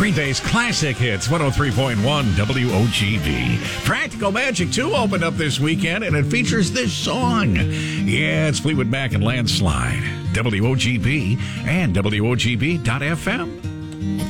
Green Day's classic hits, 103.1 WOGB. Practical Magic 2 opened up this weekend, and it features this song. Yeah, it's Fleetwood Mac and Landslide. WOGB and WOGB.FM.